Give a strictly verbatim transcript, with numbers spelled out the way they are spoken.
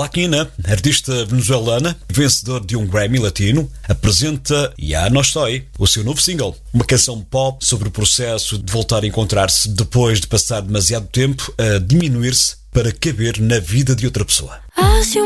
Joaquina, artista venezuelana, vencedor de um Grammy Latino, apresenta Ya No Estoy, o seu novo single. Uma canção pop sobre o processo de voltar a encontrar-se depois de passar demasiado tempo a diminuir-se para caber na vida de outra pessoa.